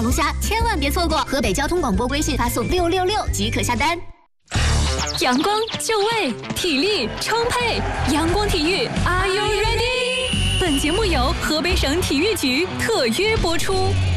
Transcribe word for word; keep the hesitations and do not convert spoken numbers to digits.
龙虾千万别错过。河北交通广播微信发送六六六即可下单。 阳光就位，体力充沛，阳光体育 ，Are you ready？ 本节目由河北省体育局特约播出。